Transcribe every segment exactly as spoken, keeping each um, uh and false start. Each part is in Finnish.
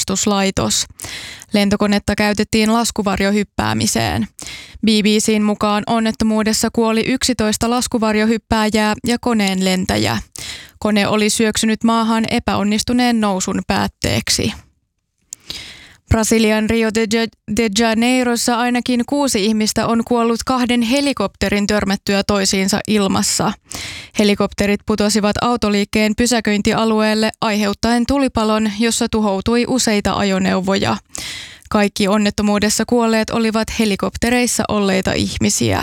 pelastuslaitos. Lentokonetta käytettiin laskuvarjohyppäämiseen. B B C:n mukaan onnettomuudessa kuoli yksitoista laskuvarjohyppääjää ja koneen lentäjä. Kone oli syöksynyt maahan epäonnistuneen nousun päätteeksi. Brasilian Rio de Janeirossa ainakin kuusi ihmistä on kuollut kahden helikopterin törmättyä toisiinsa ilmassa. Helikopterit putosivat autoliikkeen pysäköintialueelle aiheuttaen tulipalon, jossa tuhoutui useita ajoneuvoja. Kaikki onnettomuudessa kuolleet olivat helikoptereissa olleita ihmisiä.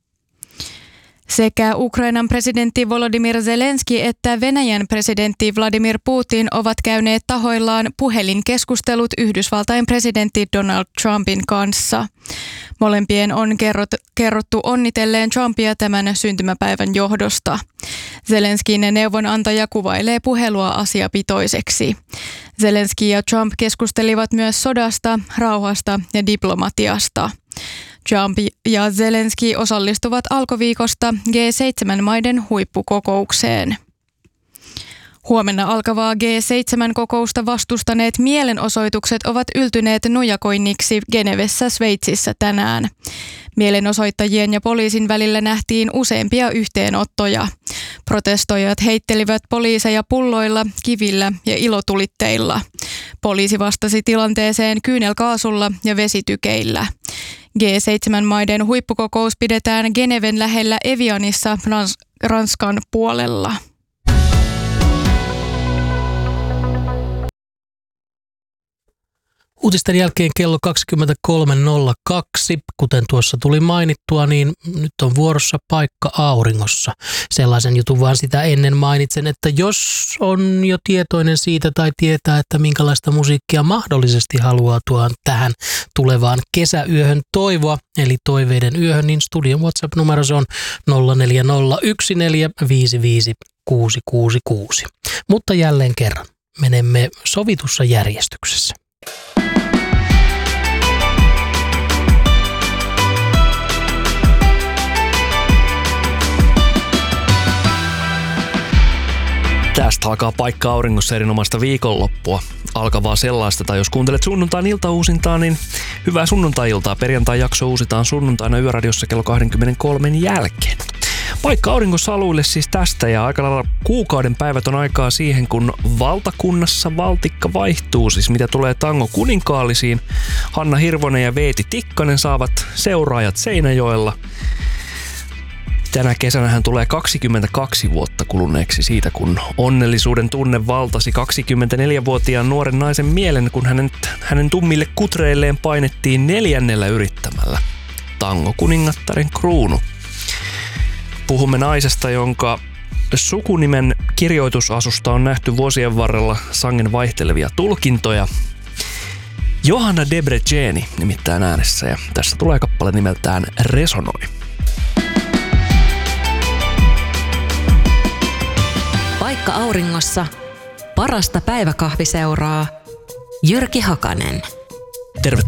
Sekä Ukrainan presidentti Volodymyr Zelenski että Venäjän presidentti Vladimir Putin ovat käyneet tahoillaan puhelinkeskustelut Yhdysvaltain presidentti Donald Trumpin kanssa. Molempien on kerrot, kerrottu onnitelleen Trumpia tämän syntymäpäivän johdosta. Zelenskin neuvonantaja kuvailee puhelua asiapitoiseksi. Zelenski ja Trump keskustelivat myös sodasta, rauhasta ja diplomatiasta. Trump ja Zelenski osallistuvat alkuviikosta G seitsemän maiden huippukokoukseen. Huomenna alkavaa G seitsemän kokousta vastustaneet mielenosoitukset ovat yltyneet nujakoinniksi Genevessä, Sveitsissä tänään. Mielenosoittajien ja poliisin välillä nähtiin useampia yhteenottoja. Protestoijat heittelivät poliiseja pulloilla, kivillä ja ilotulitteilla. Poliisi vastasi tilanteeseen kyynelkaasulla ja vesitykeillä. G seitsemän maiden huippukokous pidetään Geneven lähellä Evianissa Rans- Ranskan puolella. Uutisten jälkeen kello kaksikymmentäkolme nolla kaksi, kuten tuossa tuli mainittua, niin nyt on vuorossa Paikka Auringossa. Sellaisen jutun vaan sitä ennen mainitsen, että jos on jo tietoinen siitä tai tietää, että minkälaista musiikkia mahdollisesti haluaa tuoda tähän tulevaan kesäyöhön toivoa, eli toiveiden yöhön, niin studion WhatsApp-numero on nolla neljä nolla yksi neljä viisi viisi kuusi kuusi kuusi. Mutta jälleen kerran menemme sovitussa järjestyksessä. Tästä alkaa Paikka Auringossa erinomaista viikonloppua. Alkavaa sellaista, tai jos kuuntelet sunnuntain iltauusintaa, niin hyvää sunnuntai-iltaa. Perjantai-jakso uusitaan sunnuntaina Yöradiossa kello kaksikymmentäkolme jälkeen. Paikka Auringossa aluille siis tästä, ja aika lailla kuukauden päivät on aikaa siihen, kun valtakunnassa valtikka vaihtuu. Siis mitä tulee tango kuninkaallisiin, Hanna Hirvonen ja Veeti Tikkanen saavat seuraajat Seinäjoella. Tänä kesänähän tulee kaksikymmentäkaksi vuotta kuluneeksi siitä, kun onnellisuuden tunne valtasi kaksikymmentäneljävuotiaan nuoren naisen mielen, kun hänen, hänen tummille kutreilleen painettiin neljännellä yrittämällä tango kuningattaren kruunu. Puhumme naisesta, jonka sukunimen kirjoitusasusta on nähty vuosien varrella sangen vaihtelevia tulkintoja. Johanna Debreceni nimittäin äänessä, ja tässä tulee kappale nimeltään Resonoi. Paikka Auringossa. Parasta päiväkahviseuraa. Jyrki Hakanen.